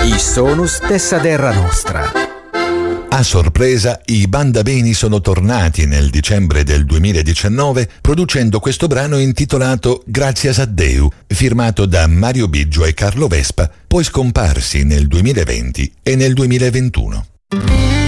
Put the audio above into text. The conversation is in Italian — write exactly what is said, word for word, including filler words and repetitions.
I sonus dessa terra nostra. A sorpresa, i Banda Beni sono tornati nel dicembre del duemiladiciannove producendo questo brano intitolato Gracias a Deu, firmato da Mario Biggio e Carlo Vespa, poi scomparsi nel duemilaventi e nel duemilaventuno.